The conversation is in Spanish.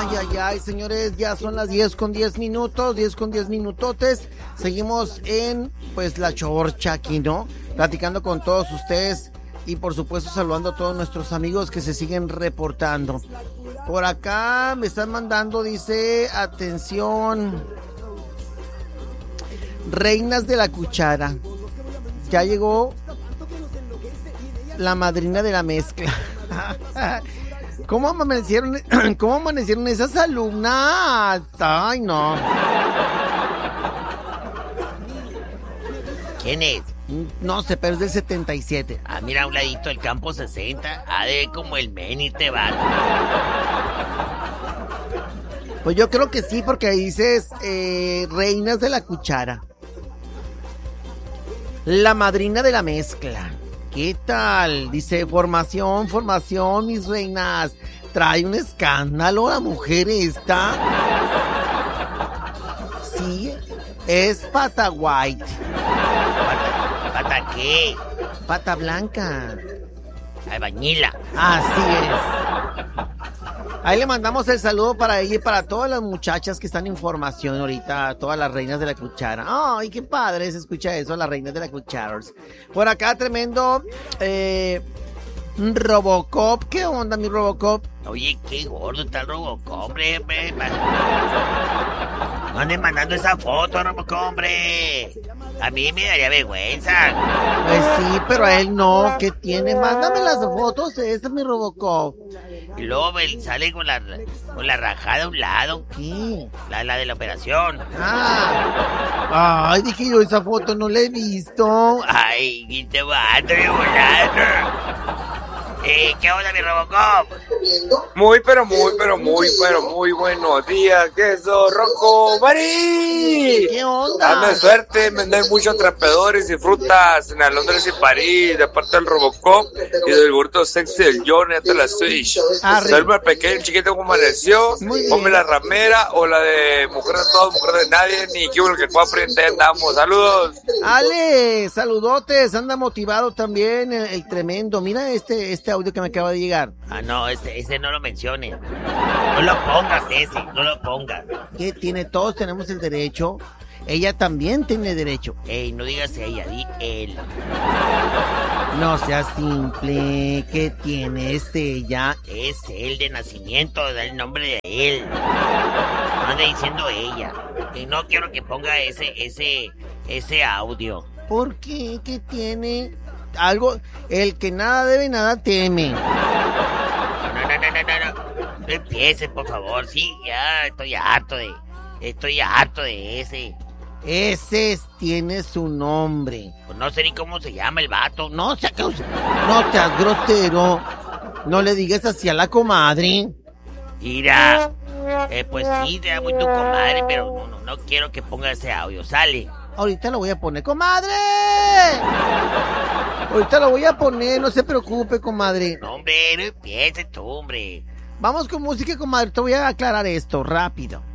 Ay, señores, ya son las 10:10, 10:10 minutotes. Seguimos en, pues, la chorcha aquí, ¿no? Platicando con todos ustedes y, por supuesto, saludando a todos nuestros amigos que se siguen reportando. Por acá me están mandando, dice, atención, reinas de la cuchara. Ya llegó la madrina de la mezcla. ¿Cómo amanecieron esas alumnas? Ay, no. ¿Quién es? No sé, pero es del 77. Ah, mira, a un ladito del campo 60. Ah, de como el Meni te va. Pues yo creo que sí, porque ahí dices reinas de la cuchara. La madrina de la mezcla. ¿Qué tal? Dice, formación, mis reinas. Trae un escándalo la mujer esta. Sí, es pata white. ¿Pata qué? Pata blanca. Albañila. Así es. Ahí le mandamos el saludo para ella y para todas las muchachas que están en formación ahorita, todas las reinas de la cuchara. Ay, qué padre se escucha eso, las reinas de la cuchara. Por acá tremendo Robocop. ¿Qué onda, mi Robocop? Oye, qué gordo está el Robocop, hombre. No anden mandando esa foto, Robocop, hombre. A mí me daría vergüenza. Pues sí, pero a él no. ¿Qué tiene? Mándame las fotos, esta es mi Robocop. Y luego él sale con la rajada a un lado. ¿Qué? La de la operación. Ay, dije yo, esa foto no la he visto. Ay, ¿qué te va? Estoy volando. ¿Qué onda, mi Robocop? Muy buenos días, queso rojo, Marí. ¿Qué onda? Dame suerte, vender muchos trapeadores y frutas en Londres y París, de parte del Robocop y del gordo sexy del Johnny hasta la Switch. Salve al pequeño chiquito como amaneció, ponme la ramera o la de mujer de todos, mujer de nadie, ni que uno que pueda aprender, andamos. Saludos. Ale, saludotes, anda motivado también el tremendo. Mira este audio que me acaba de llegar. Ah, no, ese no lo menciones. No lo pongas no lo pongas. ¿Qué tiene? Todos tenemos el derecho. Ella también tiene derecho. Ey, no digas ella, di él. No seas simple. ¿Qué tiene ella? Es él de nacimiento, da el nombre de él. No anda diciendo ella. Y no quiero que ponga ese audio. ¿Por qué? ¿Qué tiene? Algo, el que nada debe, nada teme. No empieces, por favor. Sí, ya estoy harto de ese. Ese tiene su nombre. Pues no sé ni cómo se llama el vato. No seas grosero. No le digas así a la comadre. Mira, pues sí, te da muy tu comadre, pero no quiero que ponga ese audio. Sale. Ahorita lo voy a poner, comadre. Ahorita lo voy a poner, no se preocupe, comadre. No, hombre, no empieces tú, hombre. Vamos con música, comadre. Te voy a aclarar esto rápido.